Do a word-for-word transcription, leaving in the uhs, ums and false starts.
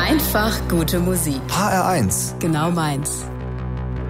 Einfach gute Musik. H R eins. Genau meins.